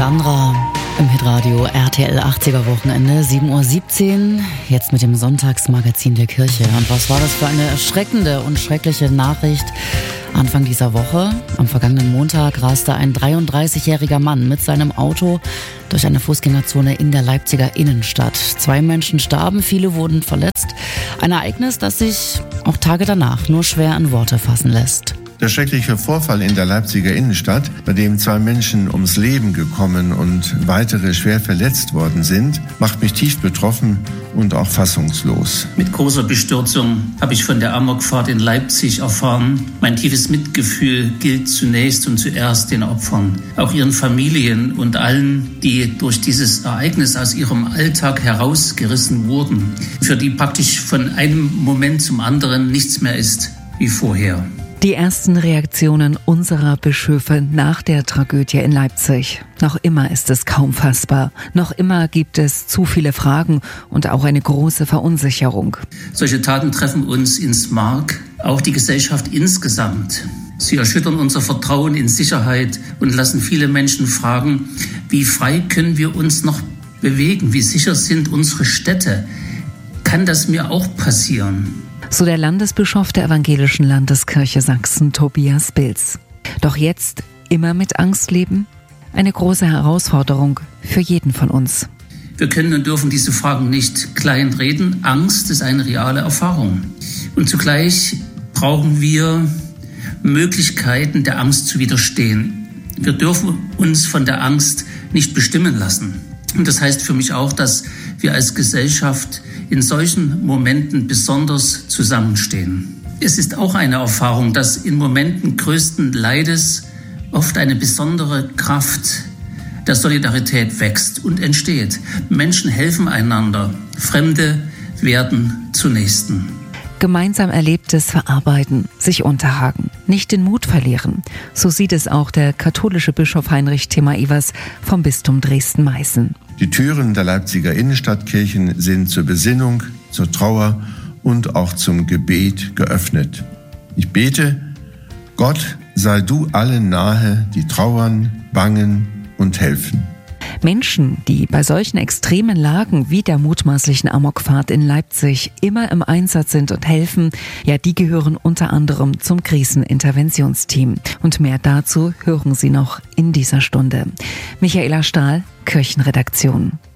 Sandra im Hitradio RTL 80er Wochenende, 7:17 Uhr, jetzt mit dem Sonntagsmagazin der Kirche. Und was war das für eine erschreckende und schreckliche Nachricht Anfang dieser Woche? Am vergangenen Montag raste ein 33-jähriger Mann mit seinem Auto durch eine Fußgängerzone in der Leipziger Innenstadt. 2 Menschen starben, viele wurden verletzt. Ein Ereignis, das sich auch Tage danach nur schwer in Worte fassen lässt. Der schreckliche Vorfall in der Leipziger Innenstadt, bei dem 2 Menschen ums Leben gekommen und weitere schwer verletzt worden sind, macht mich tief betroffen und auch fassungslos. Mit großer Bestürzung habe ich von der Amokfahrt in Leipzig erfahren. Mein tiefes Mitgefühl gilt zunächst und zuerst den Opfern, auch ihren Familien und allen, die durch dieses Ereignis aus ihrem Alltag herausgerissen wurden, für die praktisch von einem Moment zum anderen nichts mehr ist wie vorher. Die ersten Reaktionen unserer Bischöfe nach der Tragödie in Leipzig. Noch immer ist es kaum fassbar. Noch immer gibt es zu viele Fragen und auch eine große Verunsicherung. Solche Taten treffen uns ins Mark, auch die Gesellschaft insgesamt. Sie erschüttern unser Vertrauen in Sicherheit und lassen viele Menschen fragen, wie frei können wir uns noch bewegen? Wie sicher sind unsere Städte? Kann das mir auch passieren? So der Landesbischof der Evangelischen Landeskirche Sachsen, Tobias Bilz. Doch jetzt immer mit Angst leben? Eine große Herausforderung für jeden von uns. Wir können und dürfen diese Fragen nicht kleinreden. Angst ist eine reale Erfahrung. Und zugleich brauchen wir Möglichkeiten, der Angst zu widerstehen. Wir dürfen uns von der Angst nicht bestimmen lassen. Und das heißt für mich auch, dass wir als Gesellschaft in solchen Momenten besonders zusammenstehen. Es ist auch eine Erfahrung, dass in Momenten größten Leides oft eine besondere Kraft der Solidarität wächst und entsteht. Menschen helfen einander, Fremde werden zu Nächsten. Gemeinsam Erlebtes verarbeiten, sich unterhaken, nicht den Mut verlieren. So sieht es auch der katholische Bischof Heinrich Thema-Ivers vom Bistum Dresden-Meißen. Die Türen der Leipziger Innenstadtkirchen sind zur Besinnung, zur Trauer und auch zum Gebet geöffnet. Ich bete, Gott, sei du allen nahe, die trauern, bangen und helfen. Menschen, die bei solchen extremen Lagen wie der mutmaßlichen Amokfahrt in Leipzig immer im Einsatz sind und helfen, ja, die gehören unter anderem zum Kriseninterventionsteam. Und mehr dazu hören Sie noch in dieser Stunde. Michaela Stahl, Kirchenredaktion.